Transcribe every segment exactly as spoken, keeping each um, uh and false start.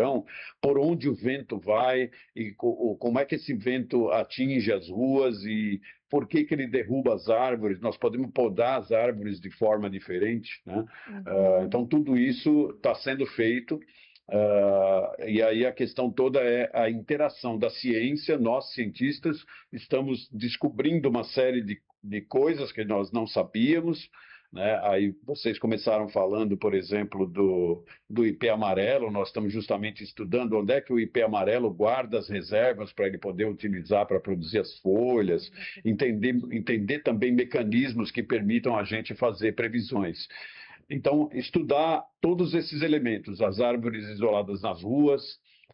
então, por onde o vento vai e co como é que esse vento atinge as ruas e por que que ele derruba as árvores. Nós podemos podar as árvores de forma diferente, né? Uhum. Uh, então, tudo isso está sendo feito. Uh, e aí a questão toda é a interação da ciência. Nós, cientistas, estamos descobrindo uma série de, de coisas que nós não sabíamos, né? Aí vocês começaram falando, por exemplo, do, do ipê amarelo. Nós estamos justamente estudando onde é que o ipê amarelo guarda as reservas para ele poder utilizar para produzir as folhas, entender, entender também mecanismos que permitam a gente fazer previsões. Então, estudar todos esses elementos, as árvores isoladas nas ruas,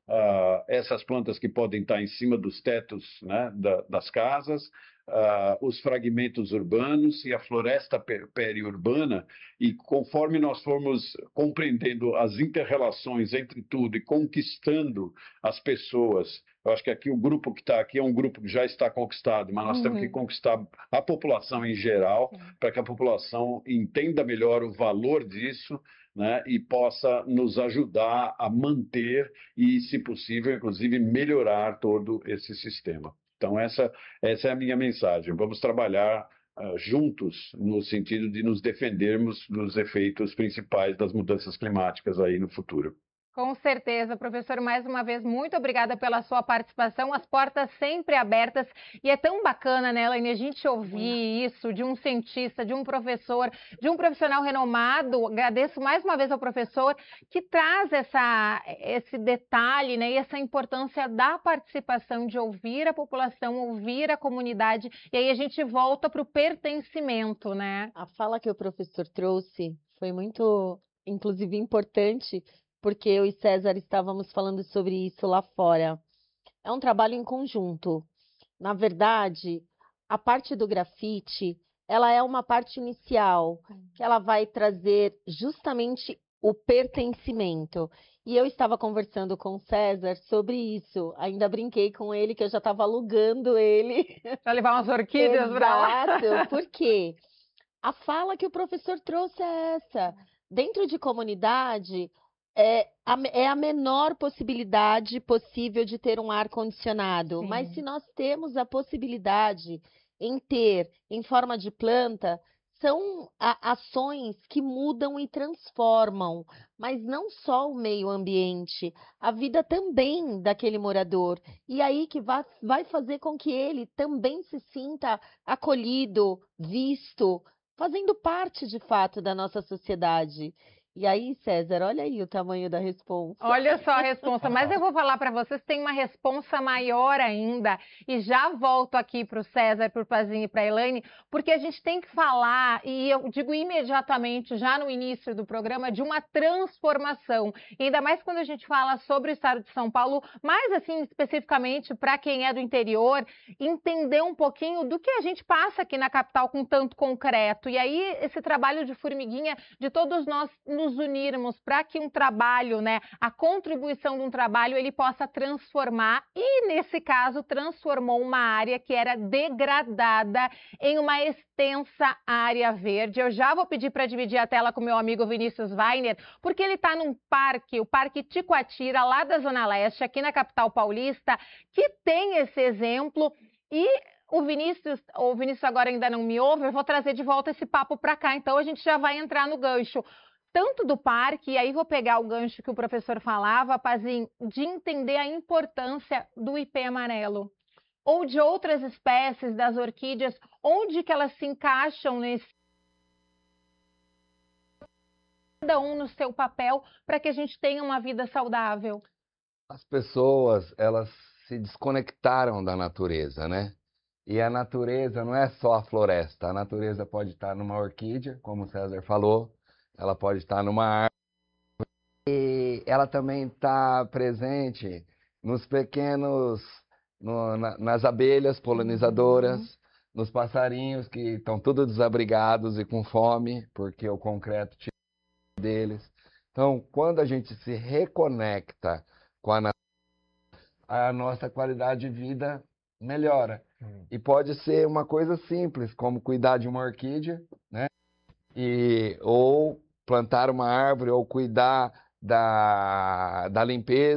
uh, essas plantas que podem estar em cima dos tetos, né, da, das casas, uh, os fragmentos urbanos e a floresta periurbana, e conforme nós formos compreendendo as inter-relações entre tudo e conquistando as pessoas. Eu acho que aqui o grupo que está aqui é um grupo que já está conquistado, mas nós uhum. temos que conquistar a população em geral, para que a população entenda melhor o valor disso, né, e possa nos ajudar a manter e, se possível, inclusive, melhorar todo esse sistema. Então, essa, essa é a minha mensagem. Vamos trabalhar uh, juntos no sentido de nos defendermos dos efeitos principais das mudanças climáticas aí no futuro. Com certeza, professor, mais uma vez, muito obrigada pela sua participação, as portas sempre abertas, e é tão bacana, né, Elaine, a gente ouvir isso de um cientista, de um professor, de um profissional renomado. Agradeço mais uma vez ao professor, que traz essa, esse detalhe, né, e essa importância da participação, de ouvir a população, ouvir a comunidade, e aí a gente volta para o pertencimento, né? A fala que o professor trouxe foi muito, inclusive, importante, porque eu e César estávamos falando sobre isso lá fora. É um trabalho em conjunto. Na verdade, a parte do grafite, ela é uma parte inicial, que ela vai trazer justamente o pertencimento. E eu estava conversando com o César sobre isso. Ainda brinquei com ele que eu já estava alugando ele. Para levar umas orquídeas para lá. Exato. Por quê? A fala que o professor trouxe é essa. Dentro de comunidade, É a, é a menor possibilidade possível de ter um ar-condicionado. Mas se nós temos a possibilidade em ter, em forma de planta, são a, ações que mudam e transformam. Mas não só o meio ambiente, a vida também daquele morador. E aí que vai, vai fazer com que ele também se sinta acolhido, visto, fazendo parte, de fato, da nossa sociedade. E aí, César, olha aí o tamanho da responsa. Olha só a responsa, mas eu vou falar para vocês, tem uma responsa maior ainda, e já volto aqui para o César, para o Pazinho e para a Elaine, porque a gente tem que falar, e eu digo imediatamente, já no início do programa, de uma transformação, e ainda mais quando a gente fala sobre o estado de São Paulo, mais assim, especificamente para quem é do interior, entender um pouquinho do que a gente passa aqui na capital com tanto concreto, e aí esse trabalho de formiguinha, de todos nós nos unirmos para que um trabalho, né, a contribuição de um trabalho, ele possa transformar, e nesse caso transformou uma área que era degradada em uma extensa área verde. Eu já vou pedir para dividir a tela com meu amigo Vinícius Weiner, porque ele está num parque, o Parque Ticoatira, lá da Zona Leste, aqui na capital paulista, que tem esse exemplo. E o Vinícius, o Vinícius agora ainda não me ouve, eu vou trazer de volta esse papo para cá, então a gente já vai entrar no gancho. Tanto do parque, e aí vou pegar o gancho que o professor falava, Pazinho, de entender a importância do ipê amarelo, ou de outras espécies das orquídeas, onde que elas se encaixam nesse... cada um no seu papel, para que a gente tenha uma vida saudável. As pessoas, elas se desconectaram da natureza, né? E a natureza não é só a floresta, a natureza pode estar numa orquídea, como o César falou, ela pode estar numa árvore, e ela também está presente nos pequenos, no, na, nas abelhas polinizadoras, uhum. nos passarinhos que estão todos desabrigados e com fome, porque o concreto tira deles. Então, quando a gente se reconecta com a natureza, a nossa qualidade de vida melhora. Uhum. E pode ser uma coisa simples, como cuidar de uma orquídea, né? E, ou plantar uma árvore, ou cuidar da, da limpeza.